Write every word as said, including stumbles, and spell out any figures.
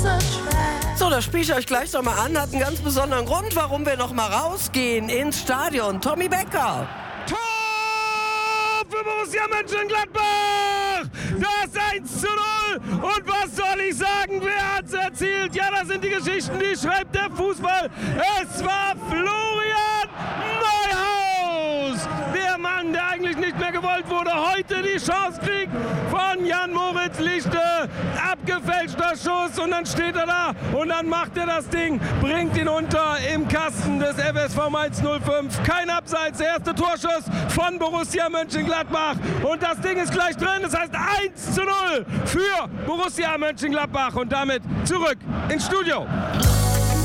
So, das spiele ich euch gleich noch mal an. Hat einen ganz besonderen Grund, warum wir noch mal rausgehen ins Stadion. Tommy Becker. Tor für Borussia Mönchengladbach! Das eins zu null! Und was soll ich sagen? Wer hat's erzielt? Ja, das sind die Geschichten, die schreibt der Fußball. Es war Florian Neuhaus! Der Mann, der eigentlich nicht mehr gewollt wurde, heute die Chance kriegt von Jan-Moritz Lichte. Abgefälschter Schuss und dann steht er da und dann macht er das Ding, bringt ihn unter im Kasten des F S V Mainz null fünf. Kein Abseits, der erste Torschuss von Borussia Mönchengladbach und das Ding ist gleich drin. Das heißt eins zu null für Borussia Mönchengladbach und damit zurück ins Studio.